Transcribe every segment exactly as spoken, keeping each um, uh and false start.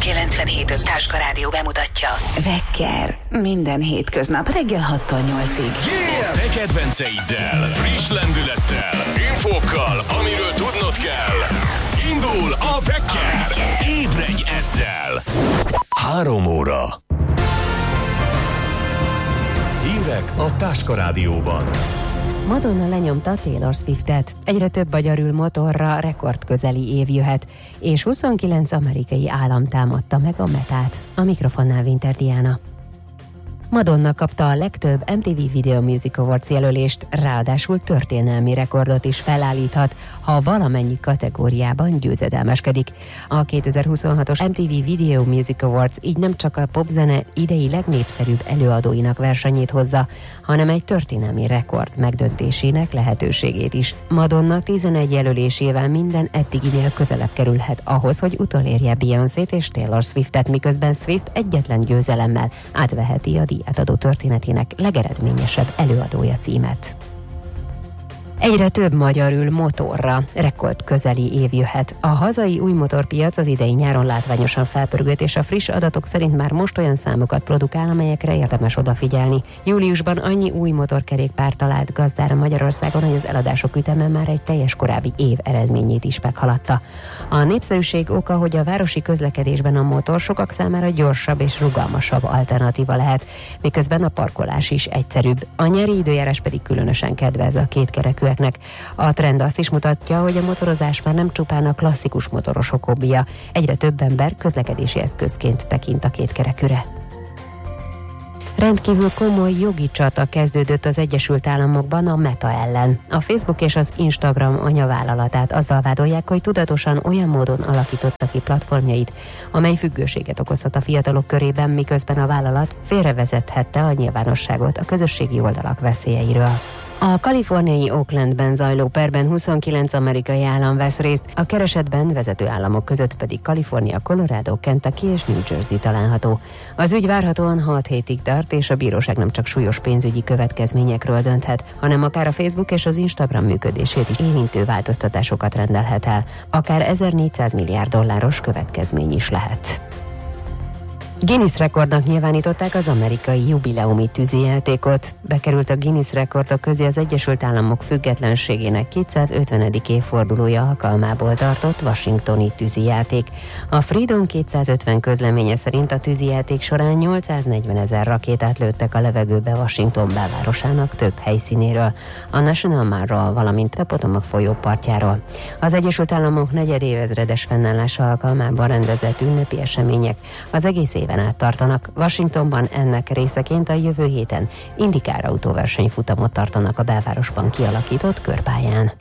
kilencvenhét öt Táska Rádió bemutatja. Wecker. Minden hétköznap reggel hattól nyolcig. Yeah! Te kedvenceiddel, friss lendülettel, infókkal, amiről tudnod kell. Indul a Wecker. Ébredj ezzel. Három óra. Hírek a Táska Rádióban. Madonna lenyomta Taylor Swiftet. Egyre több agyarül motorra, rekordközeli év jöhet, és huszonkilenc amerikai állam támadta meg a Metát. A mikrofonnál Winter Diana. Madonna kapta a legtöbb em té vé Video Music Awards jelölést, ráadásul történelmi rekordot is felállíthat, ha valamennyi kategóriában győzedelmeskedik. A kétezer-huszonhatos em té vé Video Music Awards így nem csak a popzene idei legnépszerűbb előadóinak versenyét hozza, hanem egy történelmi rekord megdöntésének lehetőségét is. Madonna tizenegy jelölésével minden eddiginél közelebb kerülhet ahhoz, hogy utolérje Beyoncét és Taylor Swiftet, miközben Swift egyetlen győzelemmel átveheti a díjátadó történetének legeredményesebb előadója címet. Egyre több magyar ül motorra, rekord közeli év jöhet. A hazai új motorpiac az idei nyáron látványosan felpörgött, és a friss adatok szerint már most olyan számokat produkál, amelyekre érdemes odafigyelni. Júliusban annyi új motorkerékpár talált gazdára Magyarországon, hogy az eladások üteme már egy teljes korábbi év eredményét is meghaladta. A népszerűség oka, hogy a városi közlekedésben a motor sokak számára gyorsabb és rugalmasabb alternatíva lehet, miközben a parkolás is egyszerűbb. A nyári időjárás pedig különösen kedvez a kétkerekűeknek. A trend azt is mutatja, hogy a motorozás már nem csupán a klasszikus motorosok hobbija. Egyre több ember közlekedési eszközként tekint a kétkerekűre. Rendkívül komoly jogi csata kezdődött az Egyesült Államokban a Meta ellen. A Facebook és az Instagram anyavállalatát azzal vádolják, hogy tudatosan olyan módon alakította ki platformjait, amely függőséget okozhat a fiatalok körében, miközben a vállalat félrevezethette a nyilvánosságot a közösségi oldalak veszélyeiről. A kaliforniai Oaklandben zajló perben huszonkilenc amerikai állam vesz részt, a keresetben vezető államok között pedig Kalifornia, Colorado, Kentucky és New Jersey található. Az ügy várhatóan hat hétig tart, és a bíróság nem csak súlyos pénzügyi következményekről dönthet, hanem akár a Facebook és az Instagram működését is érintő változtatásokat rendelhet el. Akár ezernégyszáz milliárd dolláros következmény is lehet. Guinness rekordnak nyilvánították az amerikai jubileumi tűzijátékot. Bekerült a Guinness rekordok közé az Egyesült Államok függetlenségének kétszázötvenedik évfordulója alkalmából tartott washingtoni tűzijáték. A Freedom kétszázötven közleménye szerint a tűzijáték során nyolcszáznegyvenezer rakétát lőttek a levegőbe Washington belvárosának több helyszínéről, a National Mallról, valamint a Potomac folyó partjáról. Az Egyesült Államok negyedévezredes fennállása alkalmában rendezett ünnepi események az egész éven át tartanak. Washingtonban ennek részeként a jövő héten IndyCar autóversenyfutamot tartanak a belvárosban kialakított körpályán.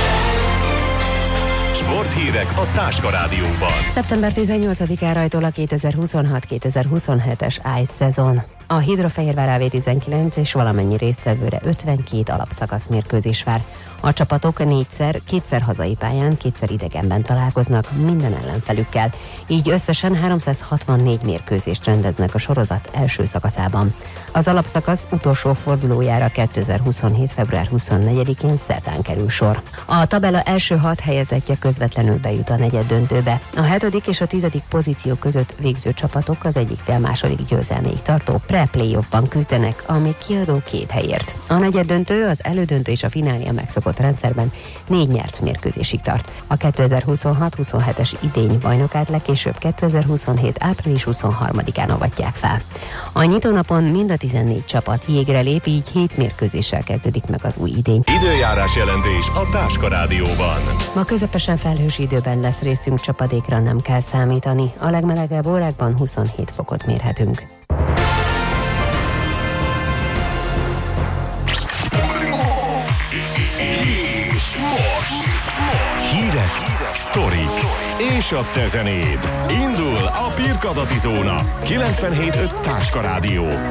Sporthírek a Táska Rádióban. szeptember tizennyolcadikán rajtól a kétezer-huszonhat kétezer-huszonhetes Ice szezon. A Hidrofehérvár á vé tizenkilenc és valamennyi résztvevőre ötvenkét alapszakasz mérkőzés vár. A csapatok négyszer, kétszer hazai pályán, kétszer idegenben találkoznak minden ellenfelükkel. Így összesen háromszázhatvannégy mérkőzést rendeznek a sorozat első szakaszában. Az alapszakasz utolsó fordulójára kétezer-huszonhét február huszonnegyedikén szerdán kerül sor. A tabella első hat helyezettje közvetlenül bejut a negyeddöntőbe. A hetedik és a tizedik pozíció között végző csapatok az egyik fél második győzelméig tartó pre-playoffban küzdenek, ami kiadó két helyért. A negyeddöntő, az elődöntő és a finálé a megszokott rendszerben négy nyert mérkőzésig tart. A kétezer-huszonhat huszonhetes idény bajnokát legkésőbb kétezer-huszonhét április huszonharmadikán avatják fel. A nyitónapon mind a tizennégy csapat jégre lép, így hét mérkőzéssel kezdődik meg az új idény. Időjárás jelentés a Táska Rádióban. Ma közepesen felhős időben lesz részünk, csapadékra nem kell számítani. A legmelegebb órákban huszonhét fokot mérhetünk. Hírek, sztorik és a te zenéd. Indul a Pirkadati Zóna. kilencvenhét öt Táska Rádió.